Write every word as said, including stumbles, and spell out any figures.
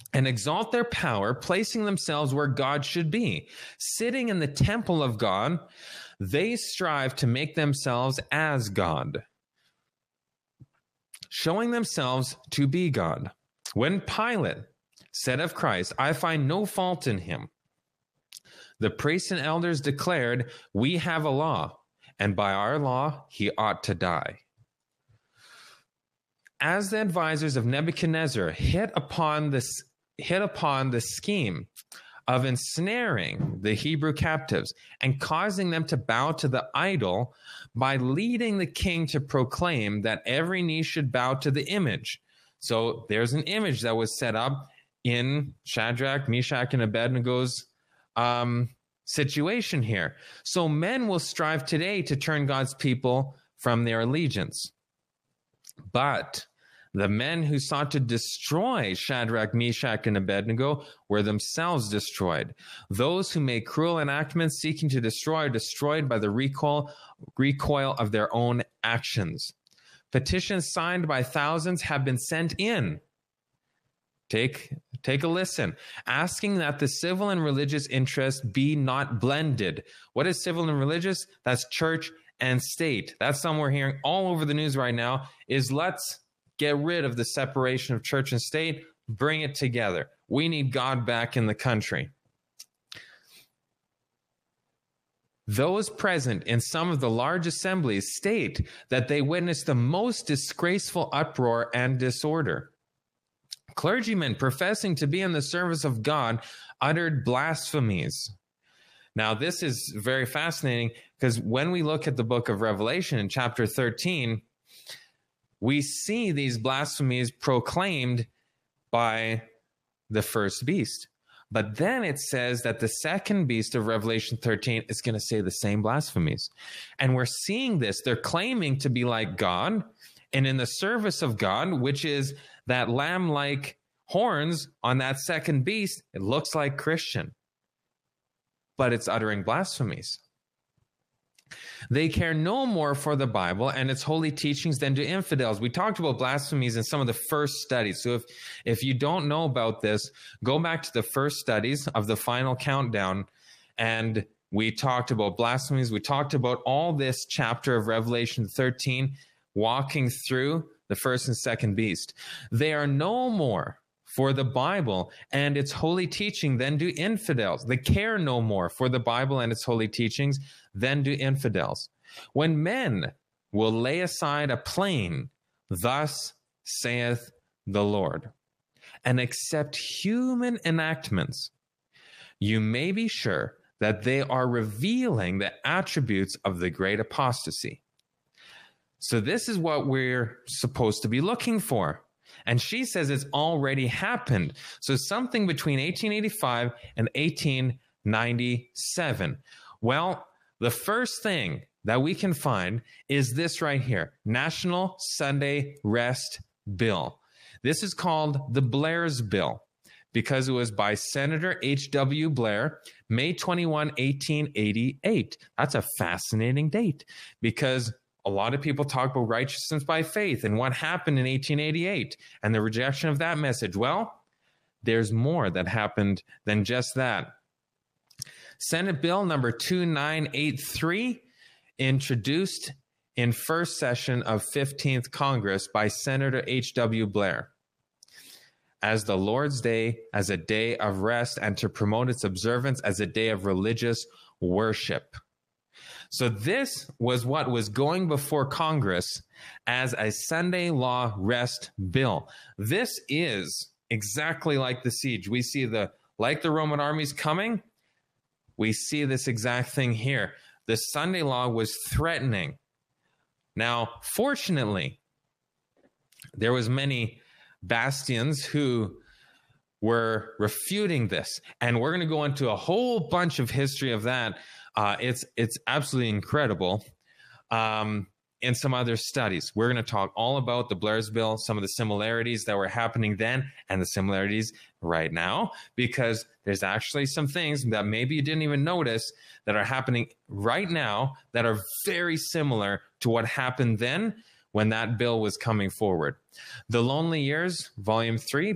and exalt their power, placing themselves where God should be. Sitting in the temple of God, they strive to make themselves as God, showing themselves to be God. When Pilate said of Christ, I find no fault in him, the priests and elders declared, we have a law, and by our law he ought to die. As the advisors of Nebuchadnezzar hit upon this, hit upon the scheme of ensnaring the Hebrew captives and causing them to bow to the idol by leading the king to proclaim that every knee should bow to the image. So there's an image that was set up in Shadrach, Meshach, and Abednego's um, situation here. So men will strive today to turn God's people from their allegiance. But the men who sought to destroy Shadrach, Meshach, and Abednego were themselves destroyed. Those who made cruel enactments seeking to destroy are destroyed by the recoil, recoil of their own actions. Petitions signed by thousands have been sent in. Take, take a listen. Asking that the civil and religious interests be not blended. What is civil and religious? That's church and state. That's something we're hearing all over the news right now, is let's get rid of the separation of church and state, bring it together. We need God back in the country. Those present in some of the large assemblies state that they witnessed the most disgraceful uproar and disorder. Clergymen professing to be in the service of God uttered blasphemies. Now, this is very fascinating because when we look at the book of Revelation in chapter thirteen, we see these blasphemies proclaimed by the first beast. But then it says that the second beast of Revelation thirteen is going to say the same blasphemies. And we're seeing this. They're claiming to be like God and in the service of God, which is that lamb-like horns on that second beast. It looks like Christian, but it's uttering blasphemies. They care no more for the Bible and its holy teachings than do infidels. We talked about blasphemies in some of the first studies. So if, if you don't know about this, go back to the first studies of the final countdown. And we talked about blasphemies. We talked about all this chapter of Revelation thirteen, walking through the first and second beast. They are no more for the Bible and its holy teaching than do infidels. They care no more for the Bible and its holy teachings than do infidels. When men will lay aside a plain, thus saith the Lord, and accept human enactments, you may be sure that they are revealing the attributes of the great apostasy. So this is what we're supposed to be looking for. And she says it's already happened. So something between eighteen eighty-five and eighteen ninety-seven. Well, the first thing that we can find is this right here, National Sunday Rest Bill. This is called the Blair's Bill because it was by Senator H W Blair, May twenty-first, eighteen eighty-eight. That's a fascinating date because a lot of people talk about righteousness by faith and what happened in eighteen eighty-eight and the rejection of that message. Well, there's more that happened than just that. Senate Bill number two nine eight three, introduced in first session of fifteenth Congress by Senator H W Blair as the Lord's Day as a day of rest and to promote its observance as a day of religious worship. So this was what was going before Congress as a Sunday law rest bill. This is exactly like the siege. We see the, like the Roman armies coming, we see this exact thing here. The Sunday law was threatening. Now, fortunately, there was many bastions who were refuting this. And we're going to go into a whole bunch of history of that. Uh, it's it's absolutely incredible. Um, in some other studies, we're going to talk all about the Blair's Bill, some of the similarities that were happening then and the similarities right now, because there's actually some things that maybe you didn't even notice that are happening right now that are very similar to what happened then when that bill was coming forward. The Lonely Years, Volume three,